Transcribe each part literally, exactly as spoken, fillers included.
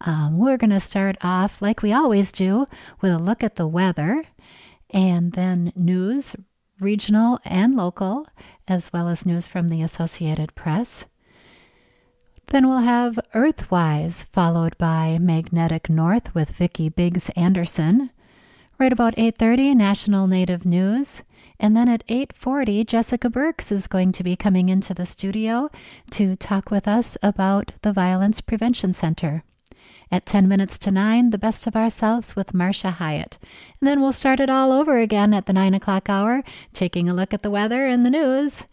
Um, we're going to start off, like we always do, with a look at the weather, and then news, regional and local, as well as news from the Associated Press. Then we'll have Earthwise, followed by Magnetic North with Vicki Biggs Anderson. Right about eight thirty, National Native News. And then at eight forty, Jessica Burks is going to be coming into the studio to talk with us about the Violence Prevention Center. At ten minutes to nine, The Best of Ourselves with Marcia Hyatt. And then we'll start it all over again at the nine o'clock hour, taking a look at the weather and the news.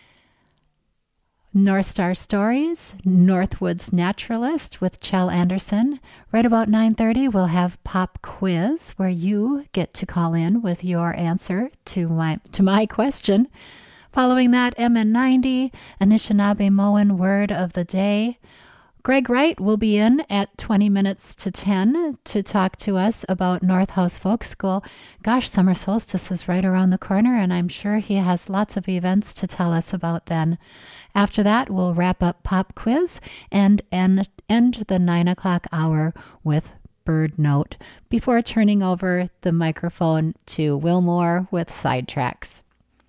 North Star Stories, Northwoods Naturalist with Chell Anderson. Right about nine thirty, we'll have Pop Quiz, where you get to call in with your answer to my to my question. Following that, M N ninety, Anishinaabe-Moan Word of the Day. Greg Wright will be in at twenty minutes to ten to talk to us about North House Folk School. Gosh, summer solstice is right around the corner, and I'm sure he has lots of events to tell us about then. After that, we'll wrap up Pop Quiz and end, end the nine o'clock hour with Bird Note before turning over the microphone to Wilmore with Sidetracks.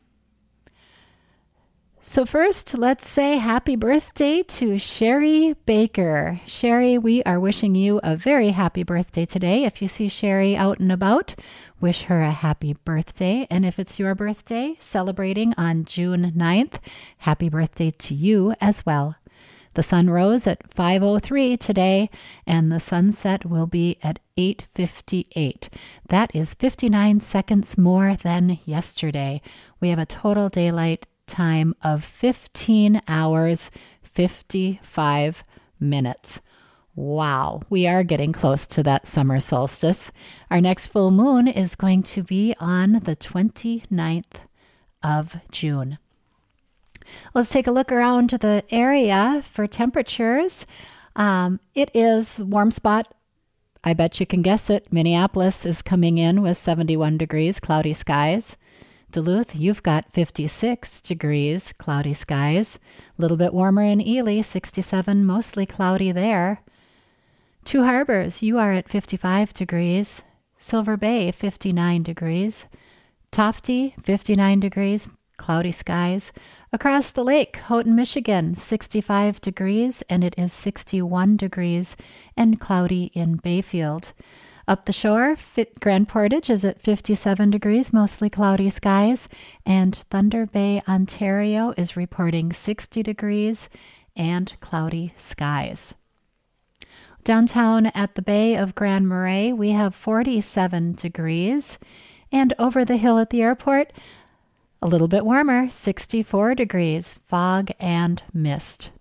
So first, let's say happy birthday to Sherry Baker. Sherry, we are wishing you a very happy birthday today. If you see Sherry out and about, wish her a happy birthday. And if it's your birthday, celebrating on June ninth, happy birthday to you as well. The sun rose at five oh three today, and the sunset will be at eight fifty-eight. That is fifty-nine seconds more than yesterday. We have a total daylight time of fifteen hours, fifty-five minutes. Wow, we are getting close to that summer solstice. Our next full moon is going to be on the twenty-ninth of June. Let's take a look around the area for temperatures. Um, it is warm spot. I bet you can guess it. Minneapolis is coming in with seventy-one degrees, cloudy skies. Duluth, you've got fifty-six degrees, cloudy skies. A little bit warmer in Ely, sixty-seven, mostly cloudy there. Two Harbors, you are at fifty-five degrees. Silver Bay, fifty-nine degrees. Tofty, fifty-nine degrees, cloudy skies. Across the lake, Houghton, Michigan, sixty-five degrees, and it is sixty-one degrees and cloudy in Bayfield. Up the shore, Grand Portage is at fifty-seven degrees, mostly cloudy skies, and Thunder Bay, Ontario is reporting sixty degrees and cloudy skies. Downtown at the Bay of Grand Marais, we have forty-seven degrees, and over the hill at the airport, a little bit warmer, sixty-four degrees, fog and mist.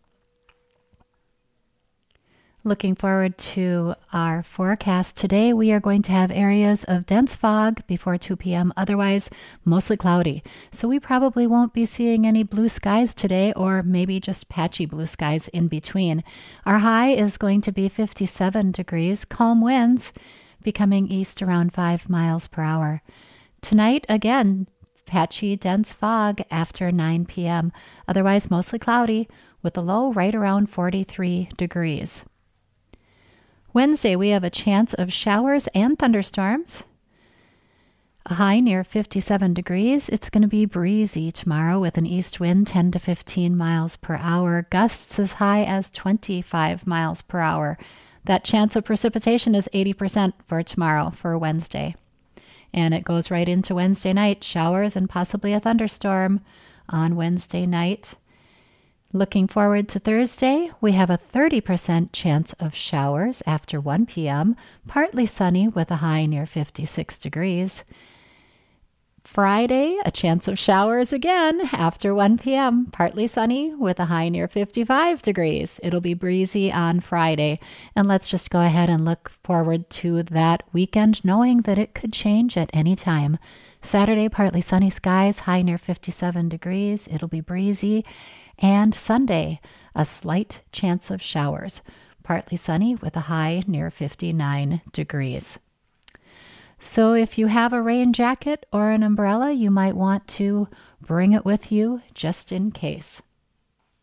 Looking forward to our forecast today. We are going to have areas of dense fog before two p.m., otherwise mostly cloudy. So we probably won't be seeing any blue skies today, or maybe just patchy blue skies in between. Our high is going to be fifty-seven degrees, calm winds becoming east around five miles per hour. Tonight, again, patchy dense fog after nine p.m., otherwise mostly cloudy, with a low right around forty-three degrees. Wednesday, we have a chance of showers and thunderstorms. A high near fifty-seven degrees. It's going to be breezy tomorrow with an east wind ten to fifteen miles per hour. Gusts as high as twenty-five miles per hour. That chance of precipitation is eighty percent for tomorrow, for Wednesday. And it goes right into Wednesday night. Showers and possibly a thunderstorm on Wednesday night. Looking forward to Thursday, we have a thirty percent chance of showers after one p.m., partly sunny with a high near fifty-six degrees. Friday, a chance of showers again after one p.m., partly sunny with a high near fifty-five degrees. It'll be breezy on Friday. And let's just go ahead and look forward to that weekend, knowing that it could change at any time. Saturday, partly sunny skies, high near fifty-seven degrees. It'll be breezy. And Sunday, a slight chance of showers, partly sunny with a high near fifty-nine degrees. So if you have a rain jacket or an umbrella, you might want to bring it with you just in case.